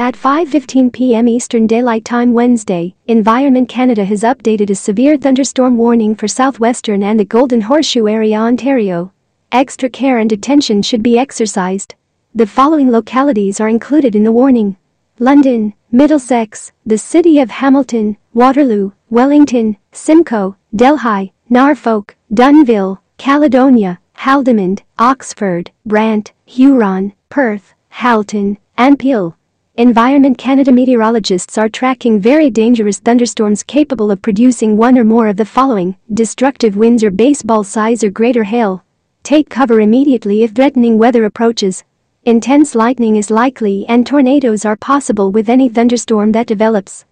At 5:15 p.m. Eastern Daylight Time Wednesday, Environment Canada has updated a severe thunderstorm warning for southwestern and the Golden Horseshoe area, Ontario. Extra care and attention should be exercised. The following localities are included in the warning: London, Middlesex, the city of Hamilton, Waterloo, Wellington, Simcoe, Delhi, Norfolk, Dunnville, Caledonia, Haldimand, Oxford, Brant, Huron, Perth, Halton, and Peel. Environment Canada meteorologists are tracking very dangerous thunderstorms capable of producing one or more of the following: destructive winds or baseball size or greater hail. Take cover immediately if threatening weather approaches. Intense lightning is likely and tornadoes are possible with any thunderstorm that develops.